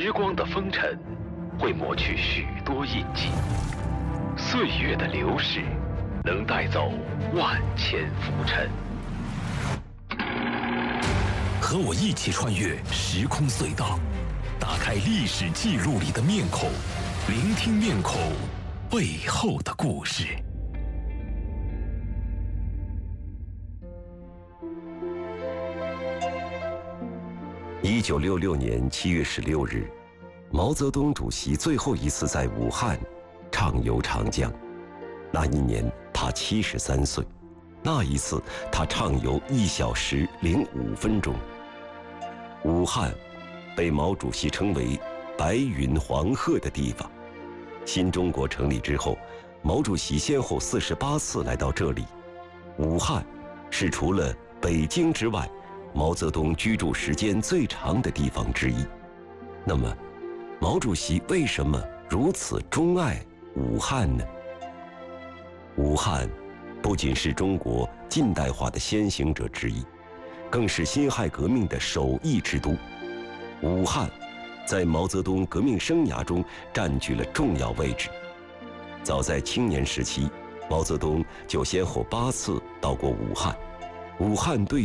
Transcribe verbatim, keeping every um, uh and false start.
时光的风尘会抹去许多印记，岁月的流逝能带走万千浮尘。和我一起穿越时空隧道，打开历史记录里的面孔，聆听面孔背后的故事。 一九六六年七月十六日，毛泽东主席最后一次在武汉畅游长江。那一年他七十三岁，那一次他畅游一小时零五分钟。武汉被毛主席称为白云黄鹤的地方。新中国成立之后，毛主席先后四十八次来到这里。武汉是除了北京之外，毛泽东居住时间最长的地方之一。那么，毛主席为什么如此钟爱武汉呢？武汉不仅是中国近代化的先行者之一，更是辛亥革命的首义之都。武汉在毛泽东革命生涯中占据了重要位置。早在青年时期，毛泽东就先后八次到过武汉。武汉对